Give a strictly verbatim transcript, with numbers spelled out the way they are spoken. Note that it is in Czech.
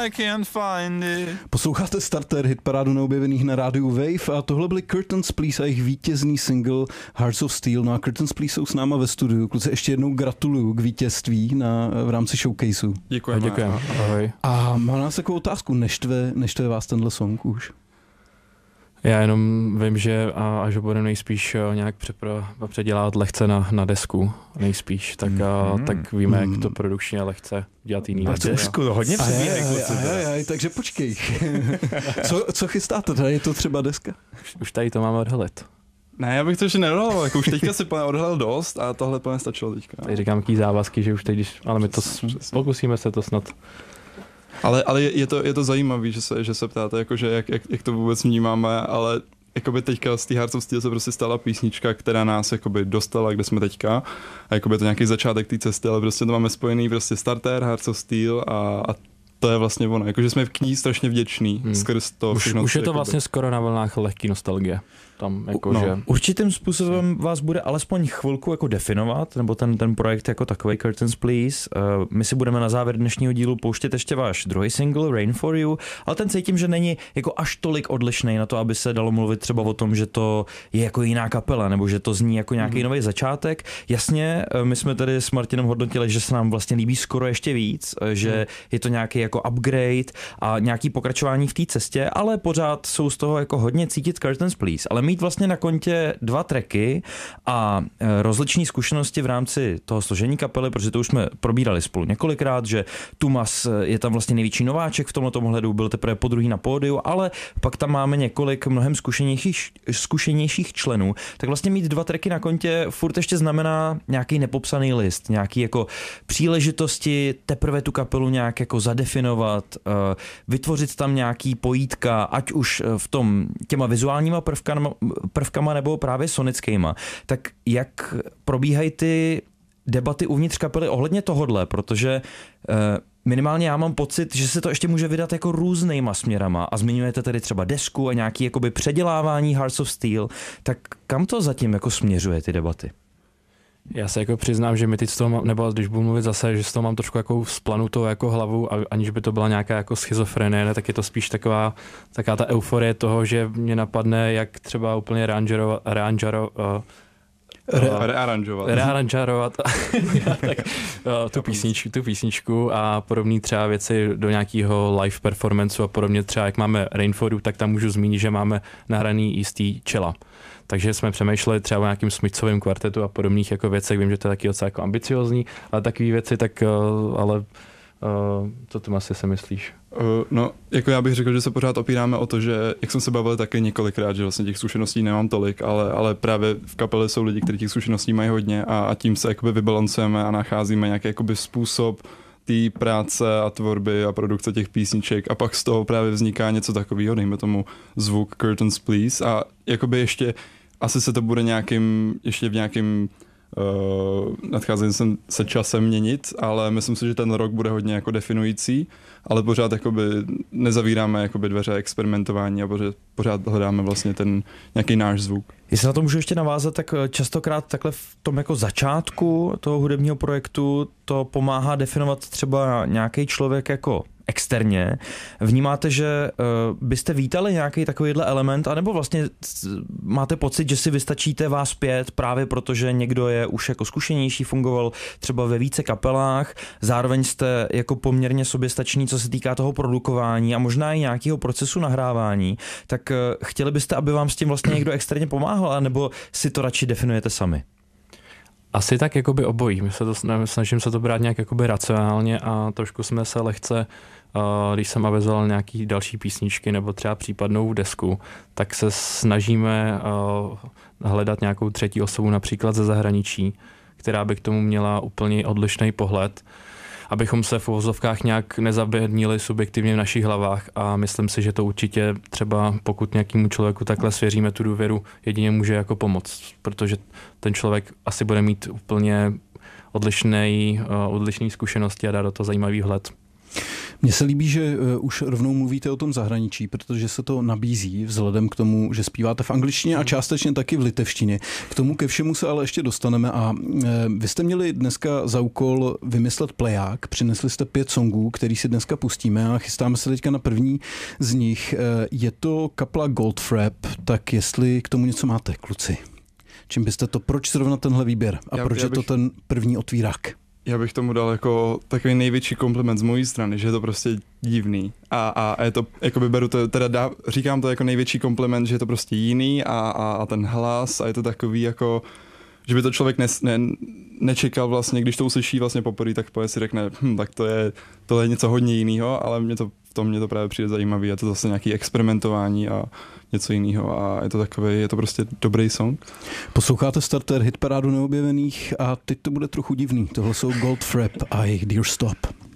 I can't find it. Posloucháte Starter, hitparádu neobjevených na rádiu Wave a tohle byly Curtains Please a jejich vítězný single Hearts of Steel. No a Curtains Please jsou s náma ve studiu. Kluci, ještě jednou gratuluju k vítězství na, v rámci showcaseu. Děkujeme. Děkujeme. Ahoj. A mám nás takovou otázku, neštve, neštve vás tenhle song už? Já jenom vím, že a, až ho budeme nejspíš nějak přepro, předělávat lehce na, na desku, nejspíš, tak, mm-hmm. a, tak víme, mm. jak to produkčně lehce dělat jiný věci. Trošku to hodně přebírají. Takže počkej. co, co chystáte? Tady je to třeba deska? Už, už tady to máme odhalit. Ne, já bych to ještě neodhalil, jako už teďka si odhalil dost a tohle plně stačilo teďka. Tady říkám jaký závazky, že už teď, když, ale my to přesně, pokusíme se to snad. Ale, ale je, je, to, je to zajímavé, že se, že se ptáte, jakože jak, jak, jak to vůbec vnímáme, ale jakoby teďka z té Hearts of Steel se prostě stala písnička, která nás jakoby dostala, kde jsme teďka. A jakoby je to nějaký začátek té cesty, ale prostě to máme spojený prostě Starter, Hearts of Steel a, a to je vlastně ono. Jakože jsme k ní strašně vděční hmm. skrz to už, všechno. Už je to vlastně skoro na vlnách lehký nostalgie. Tam jako, no, že... Určitým způsobem vás bude alespoň chvilku jako definovat, nebo ten, ten projekt jako takový Curtains Please. Uh, my si budeme na závěr dnešního dílu pouštět ještě váš druhý single Rain for You, ale ten cítím, že není jako až tolik odlišný na to, aby se dalo mluvit třeba o tom, že to je jako jiná kapela, nebo že to zní jako nějaký mm. nový začátek. Jasně, my jsme tady s Martinem hodnotili, že se nám vlastně líbí skoro ještě víc, že mm. je to nějaký jako upgrade a nějaký pokračování v té cestě, ale pořád jsou z toho jako hodně cítit Curtains Please. Ale mít vlastně na kontě dva tracky a rozliční zkušenosti v rámci toho složení kapely, protože to už jsme probírali spolu několikrát, že Tumas je tam vlastně největší nováček v tomto ohledu, byl teprve podruhý na pódiu, ale pak tam máme několik mnohem zkušenějších, zkušenějších členů, tak vlastně mít dva tracky na kontě furt ještě znamená nějaký nepopsaný list, nějaký jako příležitosti teprve tu kapelu nějak jako zadefinovat, vytvořit tam nějaký pojítka, ať už v tom těma vizuálníma prvkama, prvkama nebo právě sonickýma. Tak jak probíhají ty debaty uvnitř kapely ohledně tohodle, protože uh, minimálně já mám pocit, že se to ještě může vydat jako různýma směrama a zmiňujete tady třeba desku a nějaký jakoby předělávání Hearts of Steel, tak kam to zatím jako směřuje ty debaty? Já se jako přiznám, že mi teď z toho mám, nebo když budu mluvit zase, že z toho mám trošku jako splanutou jako hlavu, a aniž by to byla nějaká jako schizofrenie, ne, tak je to spíš taková, taková ta euforie toho, že mě napadne, jak třeba úplně rearanžovat, rearanžovat, Re- rearanžovat. Rearanžovat tak, tu, písničku, tu písničku a podobné třeba věci do nějakého live performanceu a podobně. Třeba jak máme Rainforu, tak tam můžu zmínit, že máme nahraný jistý čela. Takže jsme přemýšleli třeba o nějakým Smithsovém kvartetu a podobných jako věcech. Vím, že to je taky docela jako ambiciozní, ale takové věci, tak ale Uh, co ty asi si myslíš? Uh, no, jako já bych řekl, že se pořád opíráme o to, že, jak jsem se bavil taky několikrát, že vlastně těch zkušeností nemám tolik, ale, ale právě v kapele jsou lidi, kteří těch zkušeností mají hodně a, a tím se jakoby vybalancujeme a nacházíme nějaký jakoby způsob té práce a tvorby a produkce těch písniček a pak z toho právě vzniká něco takového, dejme tomu zvuk Curtains Please a jakoby ještě, asi se to bude nějakým, ještě v nějakým Uh, nadcházejícím se časem měnit, ale myslím si, že ten rok bude hodně jako definující, ale pořád jakoby nezavíráme jakoby dveře experimentování a pořád, pořád hledáme vlastně ten nějaký náš zvuk. Jestli na to můžu ještě navázat, tak častokrát takhle v tom jako začátku toho hudebního projektu to pomáhá definovat třeba nějaký člověk jako externě. Vnímáte, že uh, byste vítali nějaký takovýhle element, anebo vlastně máte pocit, že si vystačíte vás pět právě protože někdo je už jako zkušenější, fungoval třeba ve více kapelách, zároveň jste jako poměrně soběstační, co se týká toho produkování a možná i nějakého procesu nahrávání, tak uh, chtěli byste, aby vám s tím vlastně někdo externě pomáhal, anebo si to radši definujete sami? Asi tak jakoby obojí. My se to, snažím se to brát nějak jakoby racionálně a trošku jsme se lehce, uh, když jsem avizoval nějaký další písničky nebo třeba případnou desku, tak se snažíme uh, hledat nějakou třetí osobu například ze zahraničí, která by k tomu měla úplně odlišný pohled, abychom se v uvozovkách nějak nezaběhnili subjektivně v našich hlavách a myslím si, že to určitě třeba pokud nějakému člověku takhle svěříme tu důvěru, jedině může jako pomoct, protože ten člověk asi bude mít úplně odlišný, odlišný zkušenosti a dá do toho zajímavý vhled. Mně se líbí, že už rovnou mluvíte o tom zahraničí, protože se to nabízí vzhledem k tomu, že zpíváte v angličtině a částečně taky v litevštině. K tomu ke všemu se ale ještě dostaneme a vy jste měli dneska za úkol vymyslet pleják, přinesli jste pět songů, který si dneska pustíme a chystáme se teďka na první z nich. Je to kapela Goldfrapp, tak jestli k tomu něco máte, kluci? Čím byste to, proč zrovna tenhle výběr a já, proč já bych... je to ten první otvírák? Já bych tomu dal jako takový největší kompliment z mojí strany, že je to prostě divný. A, a je to, jakoby beru to, teda dá, říkám to jako největší kompliment, že je to prostě jiný a, a, a ten hlas a je to takový jako, že by to člověk nes, ne, nečekal vlastně, když to uslyší vlastně poprvé, tak poje si řekne, hm, tak to je, to je něco hodně jiného, ale mě to, v tom mě to právě přijde zajímavý, je to zase nějaký experimentování a něco jiného a je to takový, je to prostě dobrý song. Posloucháte Starter hitparádu neobjevených a teď to bude trochu divný. Tohle jsou Goldfrapp a jejich Dear Stop.